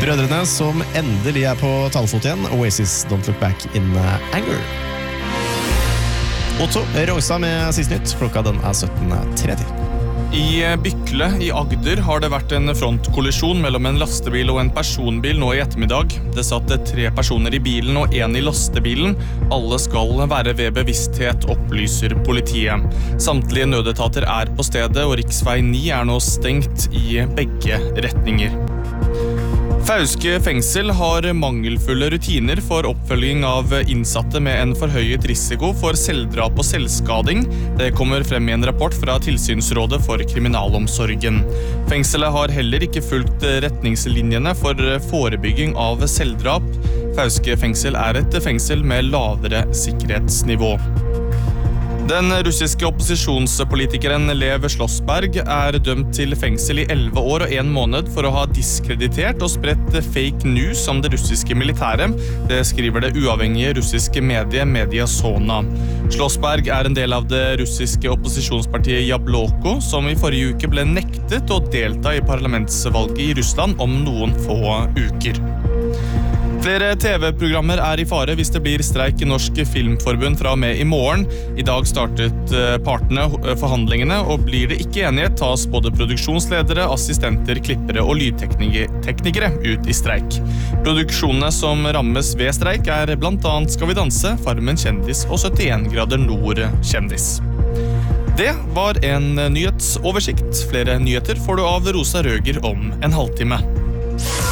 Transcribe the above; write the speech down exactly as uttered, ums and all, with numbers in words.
brødrene som endelig er på talefot igjen. Oasis Don't Look Back in Anger. Otto Rogstad med sist nytt. Klokka den er sytten tretti. I Bykle i Agder har det vært en frontkollisjon mellom en lastebil og en personbil nå i ettermiddag. Det satt tre personer i bilen og en i lastebilen. Alle skal være ved bevissthet, opplyser politiet. Samtlige nødetater er på stedet, og riksvei ni er nå stengt i begge retninger. Fauske fengsel har mangelfulle rutiner for oppfølging av innsatte med en forhøyet risiko for selvdrap og selvskading. Det kommer frem i en rapport fra Tilsynsrådet for kriminalomsorgen. Fengselet har heller ikke fulgt retningslinjene for forebygging av selvdrap. Fauske fengsel er et fengsel med lavere sikkerhetsnivå. Den russiske opposisjonspolitikeren Lev Slåssberg er dømt til fengsel i elleve år og en måned for å ha diskreditert og spredt fake news om det russiske militæret. Det skriver det uavhengige russiske mediet Mediasona. Slåssberg er en del av det russiske opposisjonspartiet Jabloko, som i forrige uke ble nektet å delta i parlamentsvalget i Russland om noen få uker. Flere T V-programmer er i fare hvis det blir streik i Norsk Filmforbund fra og med i morgen. I dag startet partene forhandlingene, og blir det ikke enighet tas både produksjonsledere, assistenter, klippere og lydteknikere ut i streik. Produksjonene som rammes ved streik er blant annet Skal vi danse, Farmen kjendis og syttien grader nord kjendis. Det var en nyhetsoversikt. Flere nyheter får du av Rosa Røger om en halvtime.